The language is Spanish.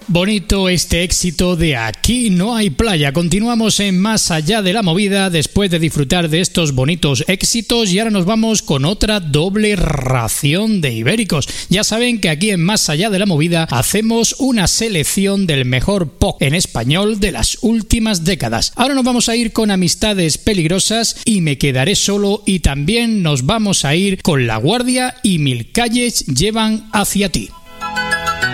Bonito este éxito de Aquí no hay playa. Continuamos en Más allá de la movida después de disfrutar de estos bonitos éxitos y ahora nos vamos con otra doble ración de ibéricos. Ya saben que aquí en Más allá de la movida hacemos una selección del mejor pop en español de las últimas décadas. Ahora nos vamos a ir con Amistades Peligrosas y Me quedaré solo, y también nos vamos a ir con La Guardia y Mil calles llevan hacia ti.